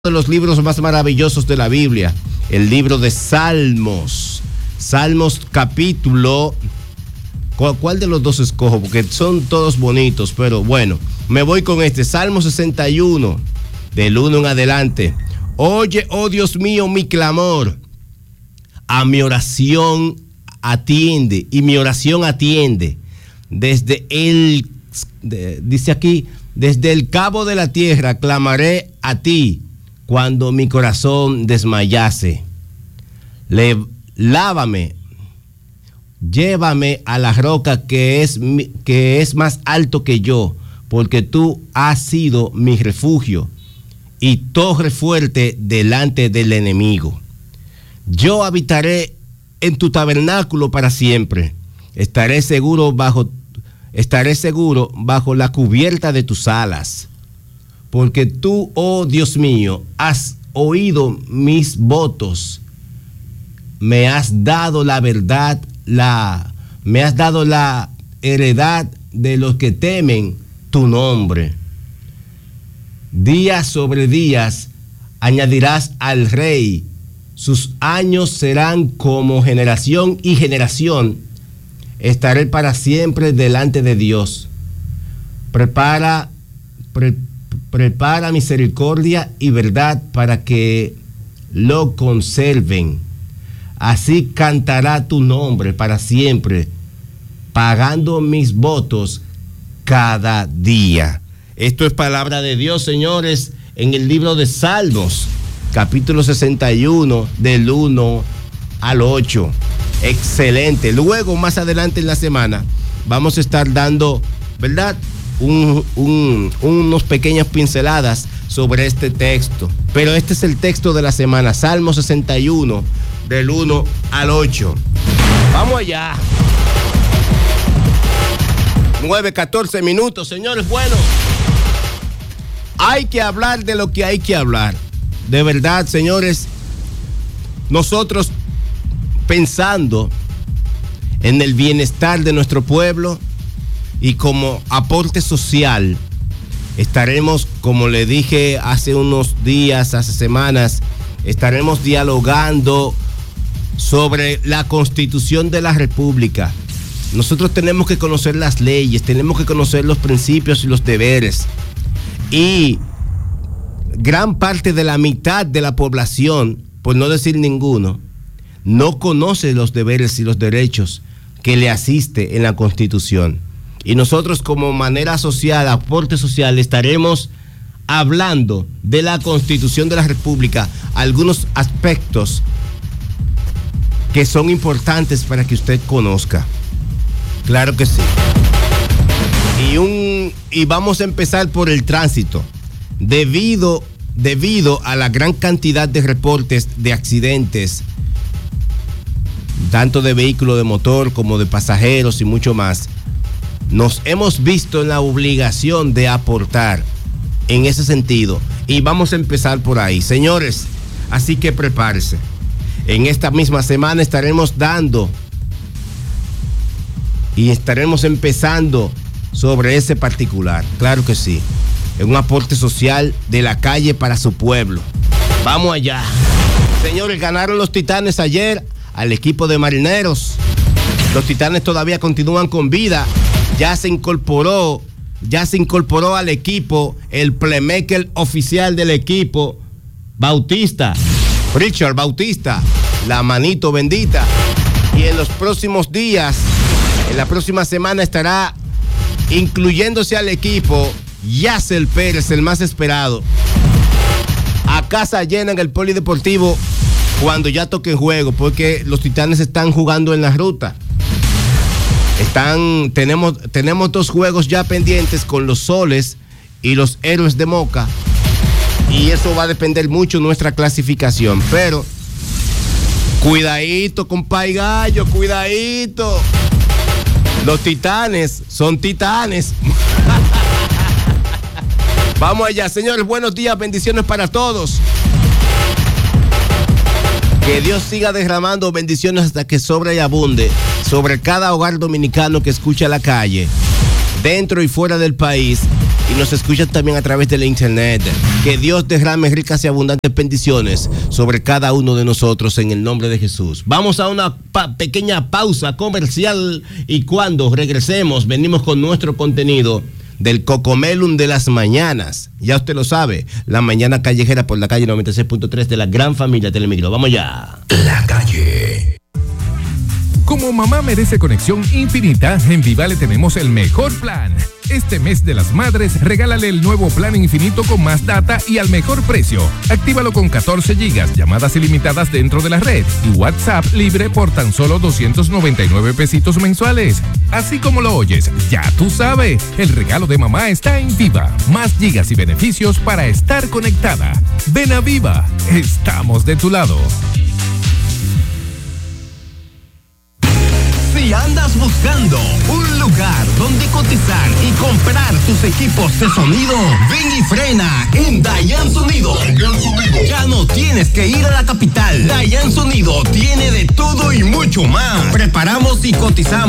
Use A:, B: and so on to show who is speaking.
A: de los libros más maravillosos de la Biblia, el libro de Salmos. Salmos capítulo... ¿Cuál de los dos escojo? Porque son todos bonitos, pero bueno, me voy con este. Salmo 61, del 1 en adelante. Oye, oh Dios mío, mi clamor. A mi oración atiende, y mi oración atiende. Dice aquí, desde el cabo de la tierra clamaré a ti cuando mi corazón desmayase. Lávame, llévame a la roca que es más alto que yo, porque tú has sido mi refugio y torre fuerte delante del enemigo. Yo habitaré en tu tabernáculo para siempre. Estaré seguro bajo la cubierta de tus alas. Porque tú, oh Dios mío, has oído mis votos. Me has dado la verdad, me has dado la heredad de los que temen tu nombre. Días sobre días añadirás al rey. Sus años serán como generación y generación. Estaré para siempre delante de Dios. Prepara misericordia y verdad para que lo conserven. Así cantará tu nombre para siempre, pagando mis votos cada día. Esto es palabra de Dios, señores, en el libro de Salmos, capítulo 61, del 1 al 8. Excelente. Luego, más adelante en la semana, vamos a estar dando, ¿verdad?, unos pequeñas pinceladas sobre este texto. Pero este es el texto de la semana, Salmo 61, del 1 al 8. Vamos allá. 9:14 minutos, señores. Bueno, hay que hablar de lo que hay que hablar. De verdad, señores, nosotros pensando en el bienestar de nuestro pueblo y como aporte social, estaremos, como le dije hace unos días, hace semanas, estaremos dialogando sobre la Constitución de la República. Nosotros tenemos que conocer las leyes, tenemos que conocer los principios y los deberes. Y gran parte de la mitad de la población, por no decir ninguno, no conoce los deberes y los derechos que le asiste en la Constitución. Y nosotros, como manera social, aporte social, estaremos hablando de la Constitución de la República, algunos aspectos que son importantes para que usted conozca. Claro que sí. Y vamos a empezar por el tránsito. Debido a la gran cantidad de reportes de accidentes, tanto de vehículos de motor como de pasajeros y mucho más, nos hemos visto en la obligación de aportar en ese sentido. Y vamos a empezar por ahí, señores. Así que prepárese. En esta misma semana estaremos dando y estaremos empezando sobre ese particular. Claro que sí. Es un aporte social de la calle para su pueblo. Vamos allá. Señores, ganaron los Titanes ayer al equipo de Marineros. Los Titanes todavía continúan con vida. Ya se incorporó al equipo el playmaker oficial del equipo, Bautista, Richard Bautista, la manito bendita. Y en los próximos días, en la próxima semana, estará incluyéndose al equipo Yasser Pérez, el más esperado. A casa llena en el Polideportivo cuando ya toque juego, porque los Titanes están jugando en la ruta. Tenemos 2 juegos ya pendientes con los Soles y los Héroes de Moca, y eso va a depender mucho de nuestra clasificación. Pero cuidadito, compadre Gallo, cuidadito. Los Titanes son Titanes. Vamos allá, señores. Buenos días, bendiciones para todos. Que Dios siga derramando bendiciones hasta que sobre y abunde sobre cada hogar dominicano que escucha la calle, dentro y fuera del país, y nos escuchan también a través de la internet. Que Dios derrame ricas y abundantes bendiciones sobre cada uno de nosotros en el nombre de Jesús. Vamos a una pequeña pausa comercial y cuando regresemos venimos con nuestro contenido del Cocomelum de las mañanas. Ya usted lo sabe, la mañana callejera por la calle 96.3 de la gran familia Telemicro. Vamos ya.
B: La calle. Como mamá merece conexión infinita, en Viva le tenemos el mejor plan. Este mes de las madres, regálale el nuevo plan infinito con más data y al mejor precio. Actívalo con 14 gigas, llamadas ilimitadas dentro de la red y WhatsApp libre por tan solo 299 pesitos mensuales. Así como lo oyes, ya tú sabes, el regalo de mamá está en Viva. Más gigas y beneficios para estar conectada. Ven a Viva, estamos de tu lado.
C: Si andas buscando un lugar donde cotizar y comprar tus equipos de sonido, ven y frena en Dayan Sonido. Ya no tienes que ir a la capital. Dayan Sonido tiene de todo y mucho más. Preparamos y cotizamos